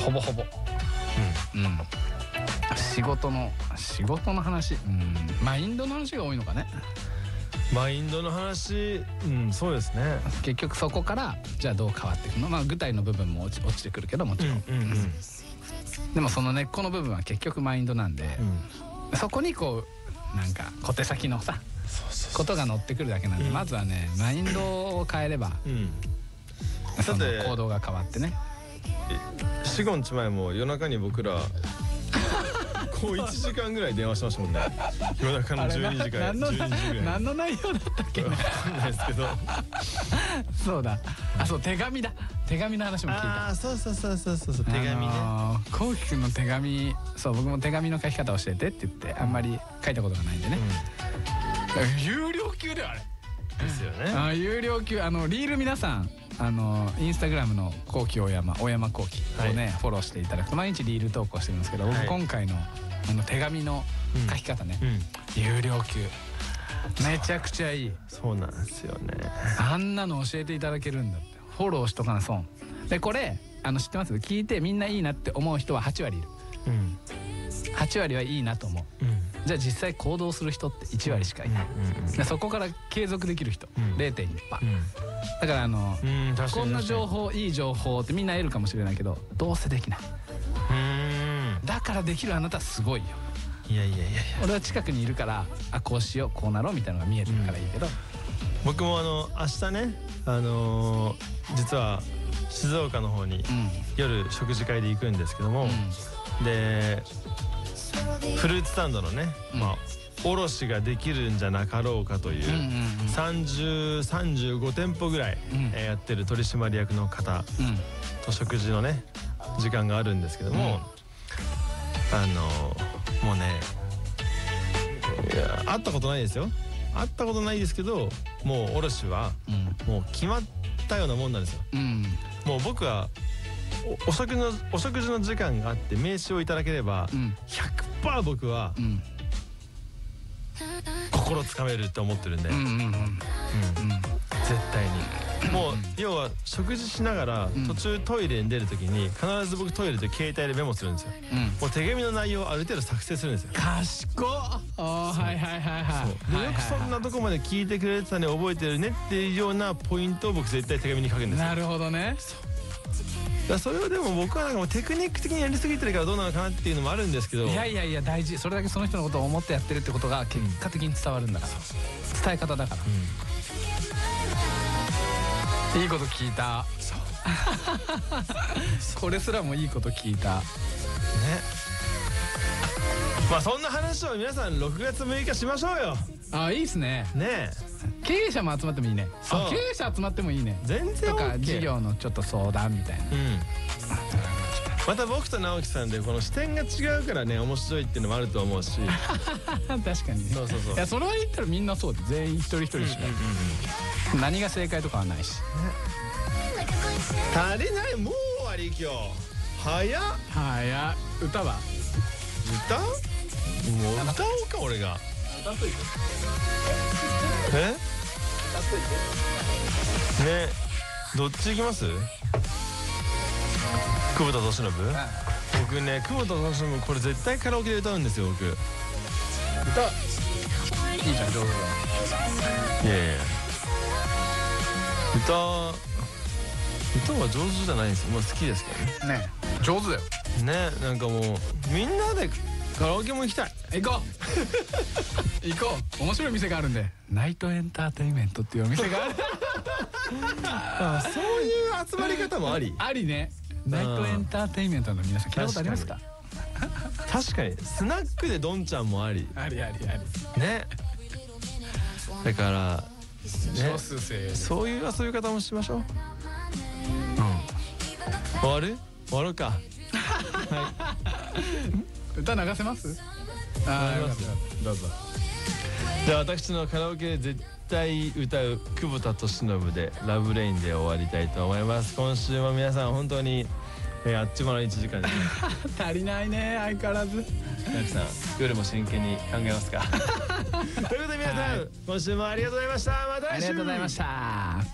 ほぼほぼ。仕事の話、マインドの話が多いのかね。 マインドの話、そうですね。 結局そこからじゃあどう変わっていくの、具体の部分も落ちてくるけどもちろん、でもその根っこの部分は結局マインドなんで、そこにこうなんか小手先のさことが乗ってくるだけなんで、まずはねマインドを変えれば、その行動が変わってね。 4、5日前も夜中に僕らこう1時間ぐらい電話しましたもんね。夜中の12時から12時ぐらい。 何の内容だったっけね。 分かんないですけど。 そうだ、そう手紙だ、手紙の話も聞いた。 そう手紙ね。 こうきくんの手紙、そう僕も手紙の書き方教えてって言ってあんまり書いたことがないんでね。有料級だよあれ。 ですよね。 有料級、リール皆さんインスタグラムのこうき大山こうきをねフォローしていただくと毎日リール投稿してるんですけど、僕今回の手紙の書き方ね、有料級めちゃくちゃいい。 そうなんですよね。 あんなの教えていただけるんだって。フォローしとかな損で、これ知ってます？聞いてみんないいなって思う人は8割いる。8割はいいなと思う。じゃあ実際行動する人って1割しかいない。でそこから継続できる人 0.1%。だからこんな情報、いい情報ってみんな得るかもしれないけどどうせできない。だからできるあなたすごいよ。 いや俺は近くにいるからこうしようこうなろうみたいなのが見えてるからいいけど、 僕も明日ね実は静岡の方に夜食事会で行くんですけども、でフルーツサンドのね卸ができるんじゃなかろうかという35店舗ぐらいやってる取締役の方と食事のね時間があるんですけども、もうね会ったことないですよ。会ったことないですけど、もう卸はもう決まったようなもんなんですよ。もう僕はお食事の時間があって名刺をいただければ 100% 僕は心つかめるって思ってるんで、絶対に。もう要は食事しながら途中トイレに出るときに必ず僕トイレで携帯でメモするんですよ。もう手紙の内容をある程度作成するんですよ。 賢っ。 でよくそんなとこまで聞いてくれてたね、覚えてるねっていうようなポイントを僕絶対手紙に書くんですよ。 なるほどね。 それをでも僕はなんかもうテクニック的にやりすぎてるからどうなのかなっていうのもあるんですけど、 いや大事。それだけその人のことを思ってやってるってことが結果的に伝わるんだから、伝え方だから、いいこと聞いた。これすらもいいこと聞いたね。 そんな話を皆さん6月6日しましょうよ。 いいっすね。経営者も集まってもいいね。経営者集まってもいいね。 全然 OK。 とか事業のちょっと相談みたいな。 また僕と直樹さんでこの視点が違うからね面白いっていうのもあると思うし。 確かにね。いやそれは言ったらみんなそうで、全員一人一人しか何が正解とかはないし。 足りない。もう終わり今日。早っ。 歌はもう歌おうか俺が。 歌っといて。 ね、どっち行きます？久保田利伸？僕ね、久保田利伸これ絶対カラオケで歌うんですよ僕。 歌いいじゃん、上手だ。 いや歌は上手じゃないんですよ。好きですけどね。 上手だよね。なんかもうみんなでカラオケも行きたい。 行こう面白い店があるんで、ナイトエンターテインメントっていうお店がある。 そういう集まり方もありね。ナイトエンターテインメントの皆さん聞いたことありますか？ 確かにスナックでドンちゃんもありね。だから少数生そういう遊び方もしましょう。終わるか。 歌流せます？どうぞ。 じゃあ私のカラオケで絶対歌う久保田利伸でラブレインで終わりたいと思います。今週も皆さん本当にあっちもの1時間です。 足りないね相変わらず。 皆さん夜も真剣に考えますか。ということで皆さん今週もありがとうございました。また来週。 ありがとうございました。